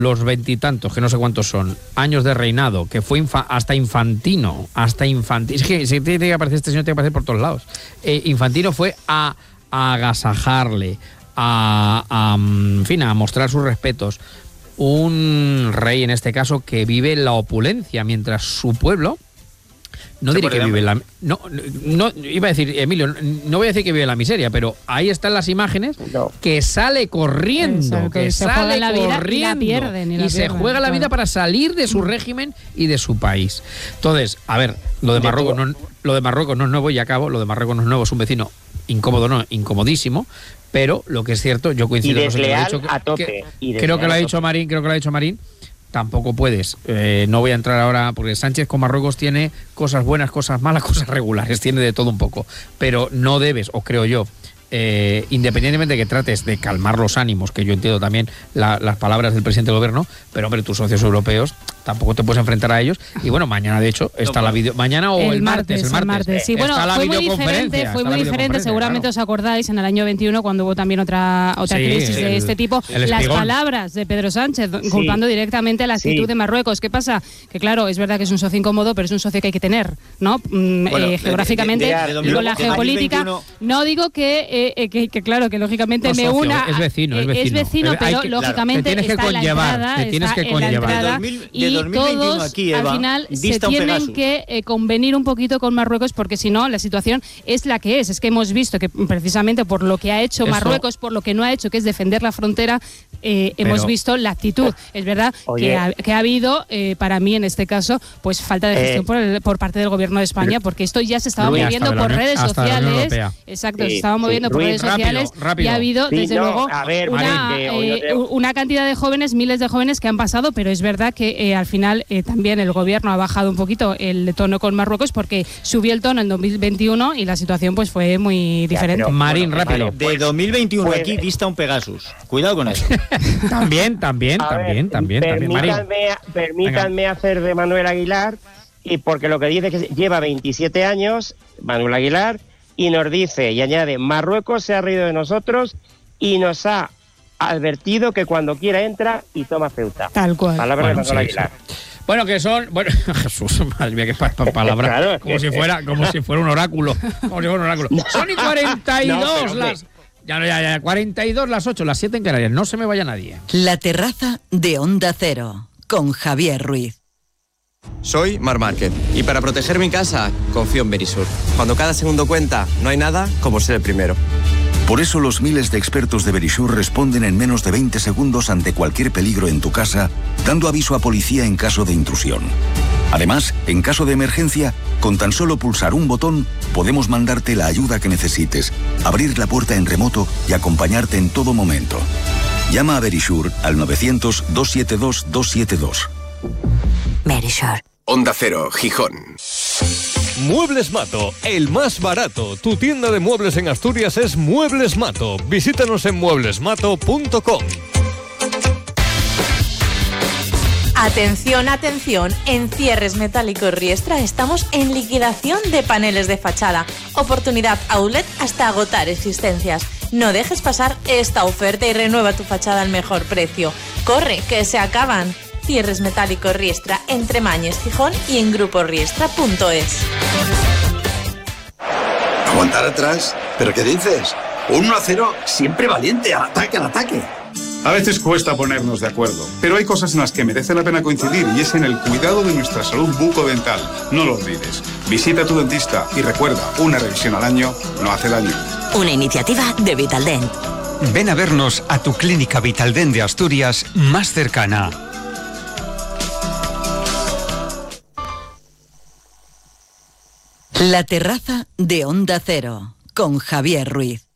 los veintitantos, que no sé cuántos son, años de reinado, que fue hasta Infantino, es que si tiene que aparecer este señor, tiene que aparecer por todos lados. Infantino fue a agasajarle, en fin, a mostrar sus respetos. Un rey, en este caso, que vive en la opulencia, mientras su pueblo... No diré que vive en la... No, iba a decir, Emilio, no voy a decir que vive en la miseria, pero ahí están las imágenes, que sale corriendo, que sale corriendo y se juega la vida para salir de su régimen y de su país. Entonces, a ver, lo de Marruecos no es nuevo, y acabo, lo de Marruecos no es nuevo, es un vecino incómodo, no, incomodísimo, pero lo que es cierto, yo coincido con lo que ha dicho, creo que lo ha dicho Marín, tampoco puedes, no voy a entrar ahora, porque Sánchez con Marruecos tiene cosas buenas, cosas malas, cosas regulares, tiene de todo un poco, pero no debes, o creo yo, independientemente de que trates de calmar los ánimos, que yo entiendo también las palabras del presidente del gobierno, pero hombre, tus socios europeos tampoco te puedes enfrentar a ellos. Y bueno, mañana de hecho está la video, mañana o el martes. Sí, bueno, fue muy diferente, seguramente os acordáis, en el año 21, cuando hubo también otra crisis de este tipo, las palabras de Pedro Sánchez culpando directamente la actitud de Marruecos. ¿Qué pasa? Que claro, es verdad que es un socio incómodo, pero es un socio que hay que tener, ¿no? Geográficamente, con la geopolítica. No digo que claro, que lógicamente me una... Es vecino, pero lógicamente está en la entrada, y todos aquí, Eva, al final se tienen que convenir un poquito con Marruecos, porque si no, la situación es la que es. Es que hemos visto que precisamente por lo que ha hecho Marruecos, por lo que no ha hecho, que es defender la frontera, hemos visto la actitud. Es verdad que ha habido, para mí en este caso, pues falta de gestión por parte del gobierno de España, porque esto ya se estaba moviendo por redes sociales. Exacto, se estaba moviendo por redes sociales, y ha habido, desde luego, una cantidad de jóvenes, miles de jóvenes que han pasado, pero es verdad que al final también el gobierno ha bajado un poquito el tono con Marruecos, porque subió el tono en 2021 y la situación pues fue muy diferente. Marín, rápido. De 2021 aquí dista un Pegasus. Cuidado con eso. También. Permítanme hacer de Manuel Aguilar, y porque lo que dice es que lleva 27 años, Manuel Aguilar, y nos dice y añade: Marruecos se ha reído de nosotros y nos ha advertido que cuando quiera entra y toma Ceuta. Tal cual. Palabras de Manuel Aguilar. Bueno, que son... Bueno, Jesús, madre mía, qué palabras. Claro, como si fuera un oráculo. Son y 42 las... Ya, 42 las 8, las 7 en Canarias. No se me vaya nadie. La terraza de Onda Cero, con Javier Ruiz. Soy Marc Márquez y para proteger mi casa confío en Verisur. Cuando cada segundo cuenta, no hay nada como ser el primero. Por eso los miles de expertos de Verisur responden en menos de 20 segundos ante cualquier peligro en tu casa, dando aviso a policía en caso de intrusión. Además, en caso de emergencia, con tan solo pulsar un botón, podemos mandarte la ayuda que necesites, abrir la puerta en remoto y acompañarte en todo momento. Llama a Verisur al 900-272-272. Verisur. Onda Cero, Gijón. Muebles Mato, el más barato. Tu tienda de muebles en Asturias es Muebles Mato. Visítanos en mueblesmato.com. Atención, atención, en Cierres Metálicos Riestra estamos en liquidación de paneles de fachada. Oportunidad outlet hasta agotar existencias. No dejes pasar esta oferta y renueva tu fachada al mejor precio. Corre, que se acaban. Cierres Metálicos Riestra, entre Mañes, Gijón y en gruporiestra.es. Aguantar atrás. ¿Pero qué dices? 1-0, siempre valiente, al ataque. A veces cuesta ponernos de acuerdo, pero hay cosas en las que merece la pena coincidir, y es en el cuidado de nuestra salud bucodental. No lo olvides. Visita a tu dentista y recuerda, una revisión al año no hace daño. Una iniciativa de Vitaldent. Ven a vernos a tu clínica Vitaldent de Asturias más cercana. La terraza de Onda Cero, con Javier Ruiz.